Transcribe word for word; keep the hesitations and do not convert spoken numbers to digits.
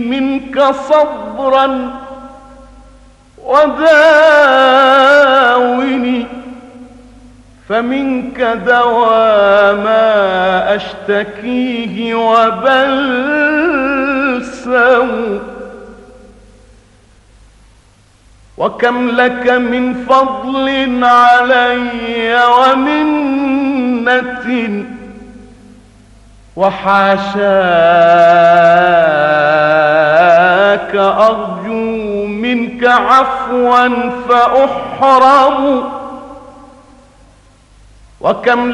منك صبرا وداوني، فمنك دوا ما أشتكيه وبلسم. وكم لك من فضل علي ومنة، وحاشاك أرجو منك عفوا فأحرم. وكم